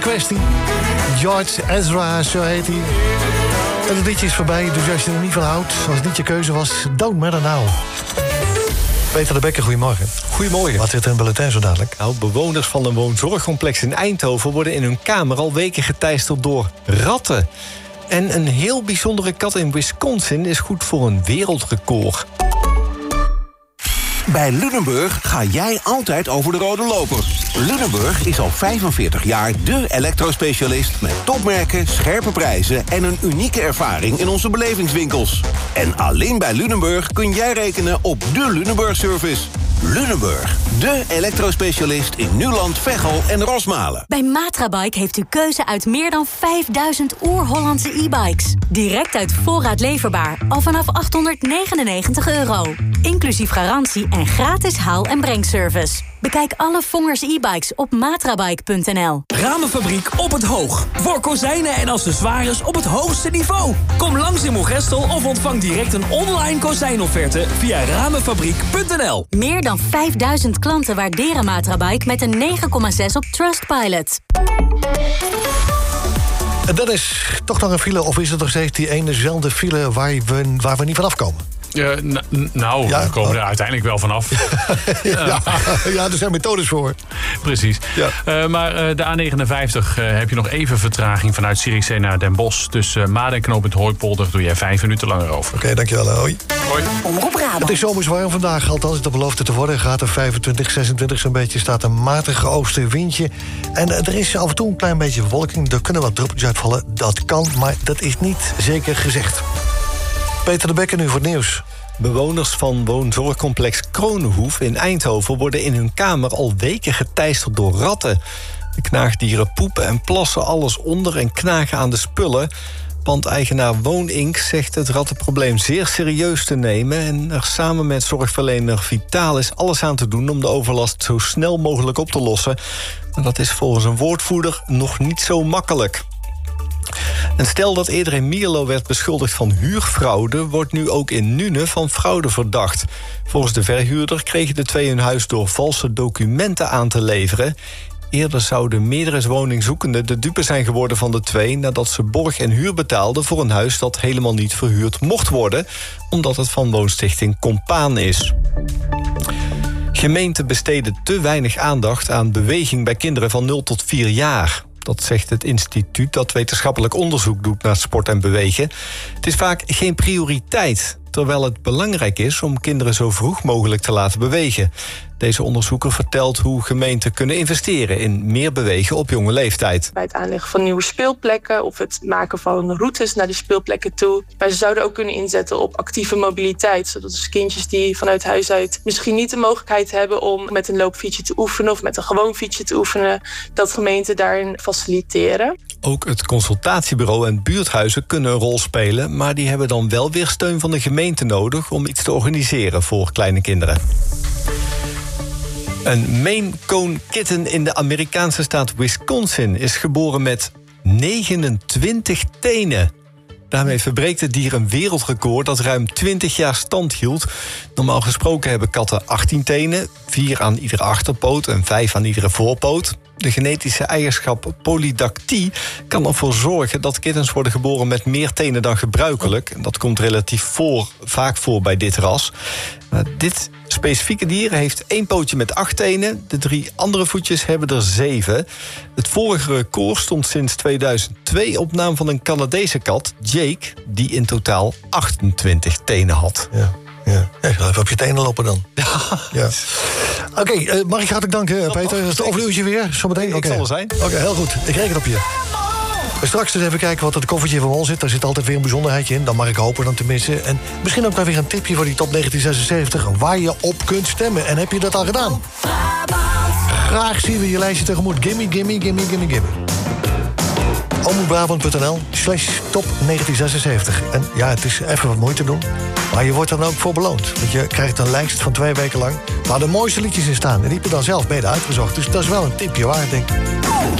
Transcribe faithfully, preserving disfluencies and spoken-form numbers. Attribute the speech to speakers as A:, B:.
A: Kwestie. George Ezra, zo heet hij. En het liedje is voorbij, dus als je er niet van houdt, als het niet je keuze was, don't matter now. Peter de Bekker, goedemorgen.
B: Goedemorgen.
A: Wat zit er in het bulletin zo dadelijk?
B: Nou, bewoners van een woonzorgcomplex in Eindhoven worden in hun kamer al weken geteisterd door ratten. En een heel bijzondere kat in Wisconsin is goed voor een wereldrecord.
C: Bij Lunenburg ga jij altijd over de rode loper. Lunenburg is al vijfenveertig jaar dé elektrospecialist met topmerken, scherpe prijzen en een unieke ervaring in onze belevingswinkels. En alleen bij Lunenburg kun jij rekenen op de Lunenburg-service. Lunenburg, de elektrospecialist in Nuland, Veghel en Rosmalen.
D: Bij Matrabike heeft u keuze uit meer dan vijfduizend oer-Hollandse e-bikes. Direct uit voorraad leverbaar, al vanaf achthonderdnegenennegentig euro. Inclusief garantie en gratis haal- en brengservice. Bekijk alle Vongers e-bikes op matrabike punt n l.
E: Ramenfabriek op het Hoog. Voor kozijnen en accessoires op het hoogste niveau. Kom langs in Moergestel of ontvang direct een online kozijnofferte via ramenfabriek punt n l.
D: Meer dan vijfduizend klanten waarderen Matrabike met een negen komma zes op Trustpilot.
A: En dat is toch nog een file, of is het nog steeds die enezelfde file waar we, waar we niet vanaf komen?
F: Uh, n- nou, ja, we komen oh. er uiteindelijk wel vanaf.
A: ja, ja, er zijn methodes voor.
F: Precies. Ja. Uh, maar uh, de A negenenvijftig uh, heb je nog even vertraging vanuit Zierikzee naar Den Bosch. Dus uh, Maden en knooppunt Hooipolder doe je vijf minuten langer over.
A: Oké, okay, dankjewel. Hoi.
F: Hoi.
D: Omroep Brabant.
A: Het is zomers warm vandaag, althans dat belooft het te worden. Gaat er vijfentwintig, zesentwintig zo'n beetje, staat een matige oostenwindje. En uh, er is af en toe een klein beetje bewolking. Er kunnen wat druppeltjes uitvallen, dat kan, maar dat is niet zeker gezegd. Peter de Bekker nu voor het nieuws.
B: Bewoners van woonzorgcomplex Kronenhoef in Eindhoven worden in hun kamer al weken geteisterd door ratten. De knaagdieren poepen en plassen alles onder en knagen aan de spullen. Pandeigenaar Wooninc zegt het rattenprobleem zeer serieus te nemen en er samen met zorgverlener Vitalis alles aan te doen om de overlast zo snel mogelijk op te lossen. Maar dat is volgens een woordvoerder nog niet zo makkelijk. Een stel dat eerder in Mierlo werd beschuldigd van huurfraude wordt nu ook in Nuenen van fraude verdacht. Volgens de verhuurder kregen de twee hun huis door valse documenten aan te leveren. Eerder zouden meerdere woningzoekenden de dupe zijn geworden van de twee nadat ze borg en huur betaalden voor een huis dat helemaal niet verhuurd mocht worden, omdat het van woonstichting Compaan is. Gemeenten besteden te weinig aandacht aan beweging bij kinderen van nul tot vier jaar. Dat zegt het instituut dat wetenschappelijk onderzoek doet naar sport en bewegen. Het is vaak geen prioriteit, terwijl het belangrijk is om kinderen zo vroeg mogelijk te laten bewegen. Deze onderzoeker vertelt hoe gemeenten kunnen investeren in meer bewegen op jonge leeftijd.
G: Bij het aanleggen van nieuwe speelplekken of het maken van routes naar die speelplekken toe. Maar ze zouden ook kunnen inzetten op actieve mobiliteit. Zodat dus kindjes die vanuit huis uit misschien niet de mogelijkheid hebben om met een loopfietsje te oefenen of met een gewoon fietsje te oefenen, dat gemeenten daarin faciliteren.
B: Ook het consultatiebureau en buurthuizen kunnen een rol spelen, maar die hebben dan wel weer steun van de gemeente nodig om iets te organiseren voor kleine kinderen. Een Maine Coon kitten in de Amerikaanse staat Wisconsin is geboren met negenentwintig tenen. Daarmee verbreekt het dier een wereldrecord dat ruim twintig jaar stand hield. Normaal gesproken hebben katten achttien tenen, vier aan iedere achterpoot en vijf aan iedere voorpoot. De genetische eigenschap polydactie kan ervoor zorgen dat kittens worden geboren met meer tenen dan gebruikelijk. Dat komt relatief voor, vaak voor bij dit ras. Maar dit specifieke dier heeft één pootje met acht tenen. De drie andere voetjes hebben er zeven. Het vorige record stond sinds tweeduizend twee op naam van een Canadese kat, Jake, die in totaal achtentwintig tenen had.
A: Ja. Ja, even op je tenen lopen dan. Ja. ja. Oké, okay, uh, mag ik hartelijk danken, uh, Peter. Het overuurtje weer, zometeen.
B: Ik okay. zal er zijn.
A: Oké, okay, heel goed. Ik reken op je. Straks eens even kijken wat het koffertje van ons zit. Daar zit altijd weer een bijzonderheidje in. Dan mag ik hopen dan tenminste. En misschien ook wel weer een tipje voor die top negentien zesenzeventig... waar je op kunt stemmen. En heb je dat al gedaan? Graag zien we je lijstje tegemoet. Gimme, gimme, gimme, gimme, gimme. omroepbrabant punt n l slash top negentien zesenzeventig. En ja, het is even wat moeite doen. Maar je wordt dan ook voor beloond. Want je krijgt een lijst van twee weken lang waar de mooiste liedjes in staan. En die heb je dan zelf mede uitgezocht. Dus dat is wel een tipje waard, denk ik.